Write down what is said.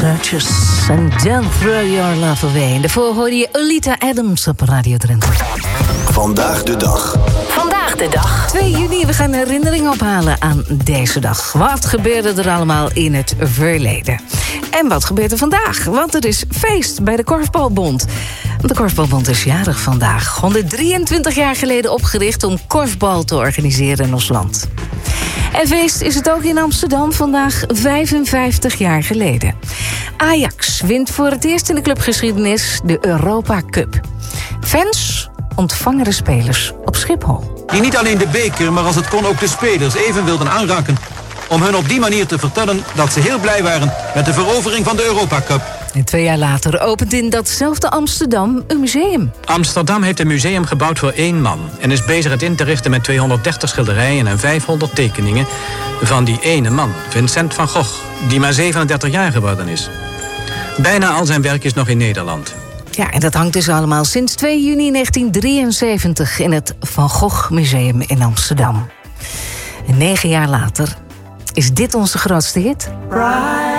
Searchers and Don't Throw Your Love Away. En daarvoor hoorde je Olita Adams op Radio Drenthe. Vandaag de dag. Vandaag de dag. 2 juni, we gaan herinnering ophalen aan deze dag. Wat gebeurde er allemaal in het verleden? En wat gebeurt er vandaag? Want er is feest bij de Korfbalbond. De Korfbalbond is jarig vandaag. 123 jaar geleden opgericht om korfbal te organiseren in ons land. En feest is het ook in Amsterdam vandaag 55 jaar geleden. Ajax wint voor het eerst in de clubgeschiedenis de Europa Cup. Fans ontvangen de spelers op Schiphol. Die niet alleen de beker, maar als het kon ook de spelers even wilden aanraken. Om hun op die manier te vertellen dat ze heel blij waren met de verovering van de Europa Cup. En 2 jaar later opent in datzelfde Amsterdam een museum. Amsterdam heeft een museum gebouwd voor 1 man... en is bezig het in te richten met 230 schilderijen en 500 tekeningen... van die ene man, Vincent van Gogh, die maar 37 jaar geworden is. Bijna al zijn werk is nog in Nederland. Ja, en dat hangt dus allemaal sinds 2 juni 1973... in het Van Gogh Museum in Amsterdam. En 9 jaar later is dit onze grootste hit.